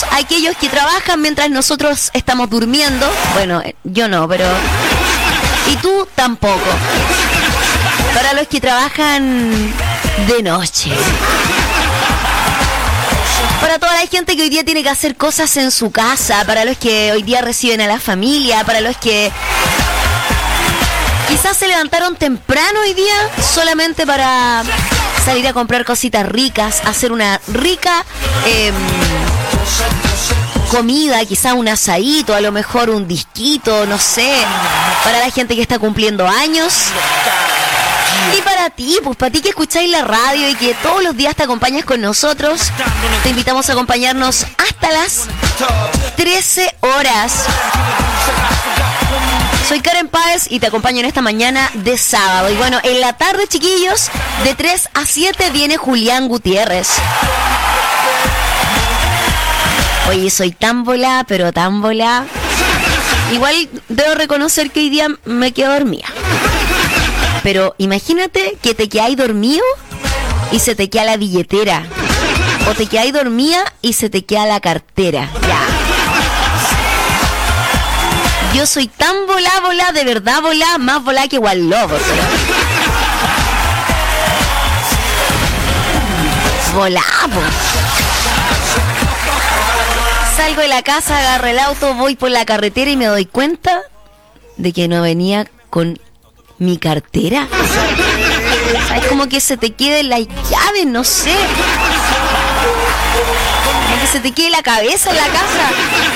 aquellos que trabajan mientras nosotros estamos durmiendo. Bueno, yo no, pero... Y tú tampoco. Para los que trabajan de noche. Para toda la gente que hoy día tiene que hacer cosas en su casa. Para los que hoy día reciben a la familia. Para los que quizás se levantaron temprano hoy día solamente para salir a comprar cositas ricas. Hacer una rica comida, quizás un asadito, a lo mejor un disquito, no sé. Para la gente que está cumpliendo años. Y para ti, pues para ti que escucháis la radio y que todos los días te acompañas con nosotros, te invitamos a acompañarnos hasta las 13 horas. Soy Karen Páez y te acompaño en esta mañana de sábado. Y bueno, en la tarde, chiquillos, de 3 a 7 viene Julián Gutiérrez. Oye, soy tan volá, pero tan volá. Igual debo reconocer que hoy día me quedo dormida. Pero imagínate que te quedáis dormido y se te queda la billetera. O te quedáis dormida y se te queda la cartera. Ya. Yo soy tan volá, de verdad volá, más volá que igual lobo. Volá, po. Salgo de la casa, agarro el auto, voy por la carretera y me doy cuenta de que no venía con mi cartera. Es como que se te quede la llave, no sé. Como que se te quede la cabeza en la casa.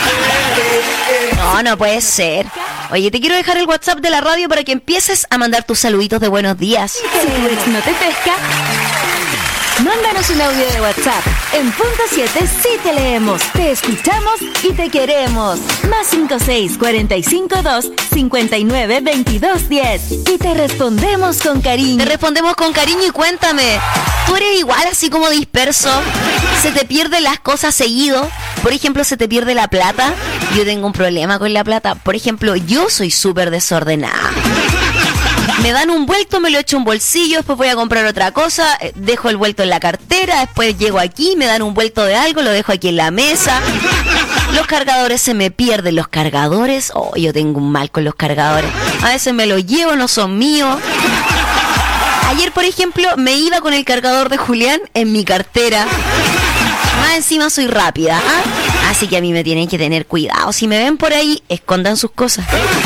No puede ser. Oye, te quiero dejar el WhatsApp de la radio para que empieces a mandar tus saluditos de buenos días. Si tu ex no te pesca, mándanos un audio de WhatsApp. En punto 7 sí te leemos, te escuchamos y te queremos. Más 56 45 2 59 22 10. Y te respondemos con cariño. Te respondemos con cariño y cuéntame, ¿tú eres igual así como disperso? ¿Se te pierden las cosas seguido? Por ejemplo, ¿se te pierde la plata? Yo tengo un problema con la plata. Por ejemplo, yo soy súper desordenada. Me dan un vuelto, me lo echo en un bolsillo, después voy a comprar otra cosa, dejo el vuelto en la cartera, después llego aquí, me dan un vuelto de algo, lo dejo aquí en la mesa. Los cargadores se me pierden, los cargadores, yo tengo un mal con los cargadores. A veces me los llevo, no son míos. Ayer, por ejemplo, me iba con el cargador de Julián en mi cartera. Más encima soy rápida, ¿ah? Así que a mí me tienen que tener cuidado. Si me ven por ahí, escondan sus cosas.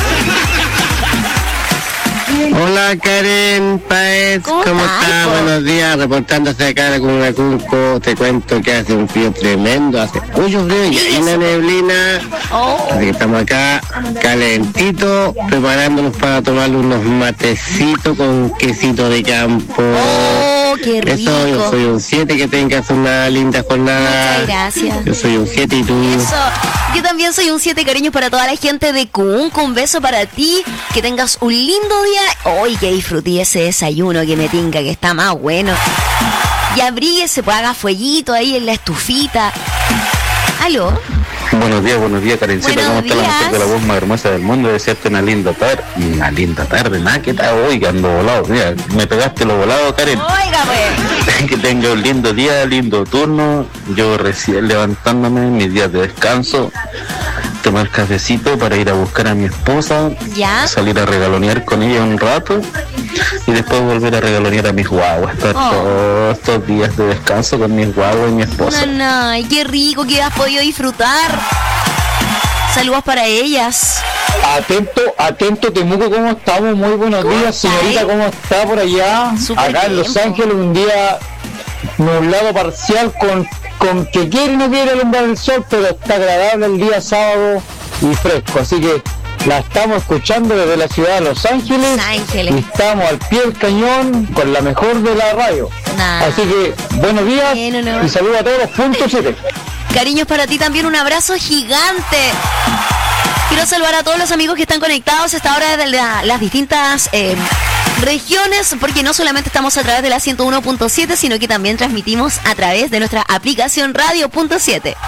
Hola Karen Páez, ¿cómo estás? Buenos días, reportándose acá con una Cunco. Te cuento que hace un frío tremendo, hace mucho frío y hay una neblina. Así que estamos acá calentito, preparándonos para tomar unos matecitos con quesito de campo. ¡Qué rico! Eso, yo soy un 7, que tengas una linda jornada. Muchas gracias. Yo soy un 7 y tú. Eso, yo también soy un 7, cariños, para toda la gente de Cunco. Un beso para ti, que tengas un lindo día. Hoy que disfruté ese desayuno que me tinca, que está más bueno. Y abríguese, pues haga fueguito ahí en la estufita. ¿Aló? Buenos días, Karencita. ¿Cómo está la mujer de la voz más hermosa del mundo? Desearte una linda tarde. Nada, ¿qué tal? Oiga, ando volado. Mira, me pegaste lo volado, Karen. Oiga, pues. Que tenga un lindo día, lindo turno. Yo recién levantándome, mis días de descanso. Tomar cafecito para ir a buscar a mi esposa. ¿Ya? Salir a regalonear con ella un rato. Y después volver a regalonear a mis guaguas. Estar todos estos días de descanso con mis guaguas y mi esposa. Ay, qué rico que has podido disfrutar. Saludos para ellas. Atento Temuco, ¿cómo estamos? Muy buenos días, señorita, ¿cómo está por allá? Súper acá en Los bien, Ángeles, un día nublado parcial con que quiere y no quiere alumbrar el sol, pero está agradable el día sábado y fresco, así que la estamos escuchando desde la ciudad de Los Ángeles. Y estamos al pie del cañón con la mejor de la radio. Así que buenos días y saludos a todos. Punto 7. Cariños para ti también, un abrazo gigante. Quiero saludar a todos los amigos que están conectados a esta hora de las distintas regiones, porque no solamente estamos a través de la 101.7, sino que también transmitimos a través de nuestra aplicación Radio.7.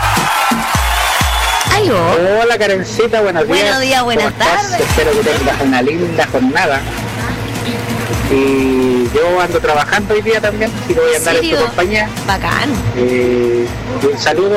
¿Aló? Hola Karencita, buenos días. Buenos días, buenas tardes. Espero que tengas una linda jornada. Y yo ando trabajando hoy día también, así que voy a andar en tu compañía. Bacán. Un saludo